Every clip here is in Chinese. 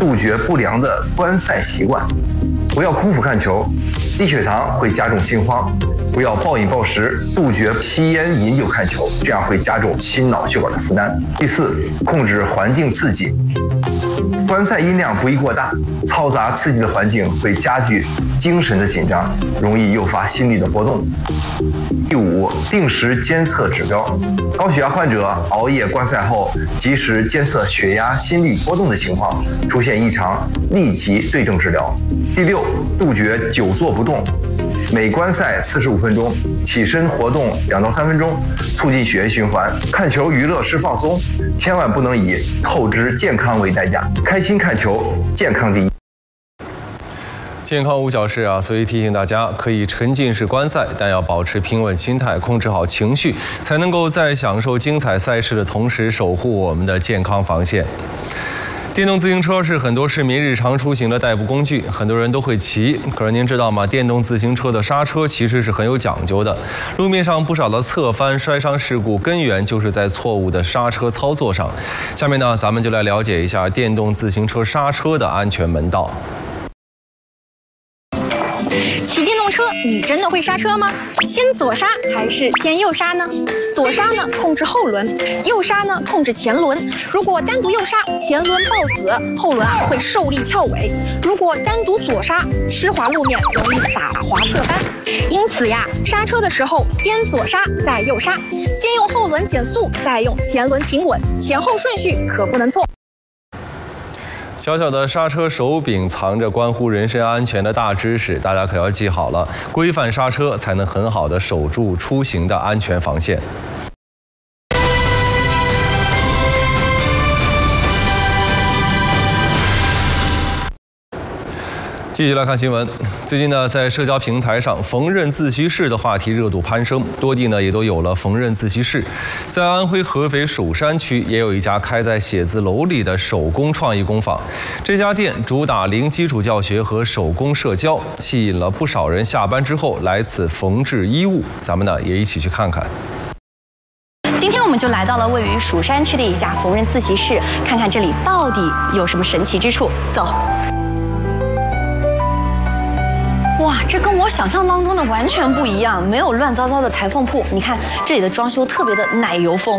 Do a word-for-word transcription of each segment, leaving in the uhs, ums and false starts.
杜绝不良的观赛习惯。不要空腹看球，低血糖会加重心慌；不要暴饮暴食，杜绝吸烟饮酒看球，这样会加重心脑血管的负担。第四，控制环境刺激。观赛音量不宜过大，嘈杂刺激的环境会加剧精神的紧张，容易诱发心率的波动。第五，定时监测指标。高血压患者熬夜观赛后，及时监测血压、心率波动的情况，出现异常立即对症治疗。第六，杜绝久坐不动。每观赛四十五分钟，起身活动两到三分钟，促进血液循环。看球娱乐是放松，千万不能以透支健康为代价。开心看球，健康第一。 健康无小事啊，所以提醒大家可以沉浸式观赛，但要保持平稳心态，控制好情绪，才能够在享受精彩赛事的同时，守护我们的健康防线。电动自行车是很多市民日常出行的代步工具，很多人都会骑。可是您知道吗？电动自行车的刹车其实是很有讲究的。路面上不少的侧翻、摔伤事故根源就是在错误的刹车操作上。下面呢，咱们就来了解一下电动自行车刹车的安全门道。 骑电动车，你真的会刹车吗？先左刹还是先右刹呢？左刹呢，控制后轮；右刹呢，控制前轮。如果单独右刹，前轮抱死，后轮啊会受力翘尾；如果单独左刹，湿滑路面容易打滑侧翻。因此呀，刹车的时候先左刹再右刹，先用后轮减速，再用前轮停稳，前后顺序可不能错。 小小的刹车手柄藏着关乎人身安全的大知识，大家可要记好了。规范刹车，才能很好的守住出行的安全防线。继续来看新闻。最近呢，在社交平台上，缝纫自习室的话题热度攀升，多地呢也都有了缝纫自习室。在安徽合肥蜀山区，也有一家开在写字楼里的手工创意工坊。这家店主打零基础教学和手工社交，吸引了不少人下班之后来此缝制衣物。咱们呢也一起去看看。 今天我们就来到了位于蜀山区的一家缝纫自习室，看看这里到底有什么神奇之处。走。哇，这跟我想象当中的完全不一样，没有乱糟糟的裁缝铺。你看这里的装修特别的奶油风。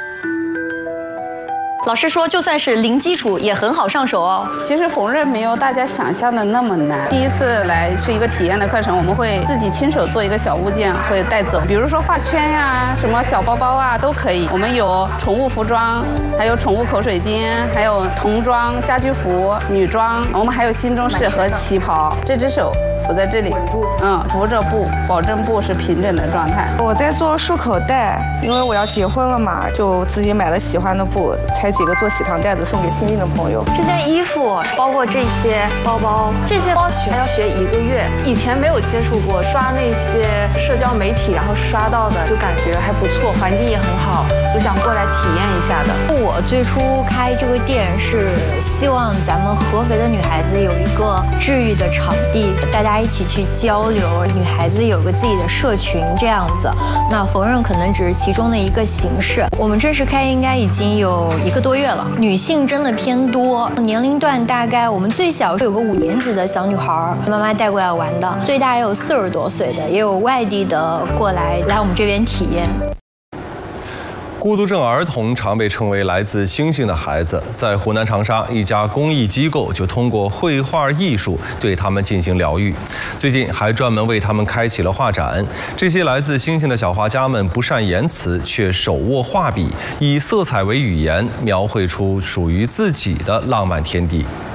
老师说，就算是零基础也很好上手哦。 其实缝纫没有大家想象的那么难。第一次来是一个体验的课程，我们会自己亲手做一个小物件，会带走，比如说画圈呀、什么小包包啊都可以。我们有宠物服装，还有宠物口水巾，还有童装、家居服、女装，我们还有新中式和旗袍。这只手扶在这里，嗯，扶着布，保证布是平整的状态。 我在做束口袋，因为我要结婚了嘛，就自己买了喜欢的布，裁几个做喜糖袋子送给亲近的朋友。 这件衣服，包括这些包包，这些包学要学一个月，以前没有接触过，刷那些社交媒体，然后刷到的，就感觉还不错，环境也很好，就想过来体验一下的。 我最初开这个店是希望咱们合肥的女孩子有一个治愈的场地，大家一起去交流，女孩子有个自己的社群这样子。那缝纫可能只是其中的一个形式。我们正式开应该已经有一个多月了，女性真的偏多，年龄段大概我们最小有个五年级的小女孩，妈妈带过来玩的，最大也有四十多岁的，也有外地的过来来我们这边体验。 孤独症儿童常被称为来自星星的孩子，在湖南长沙，一家公益机构就通过绘画艺术对他们进行疗愈。最近还专门为他们开启了画展。这些来自星星的小画家们不善言辞，却手握画笔，以色彩为语言，描绘出属于自己的浪漫天地。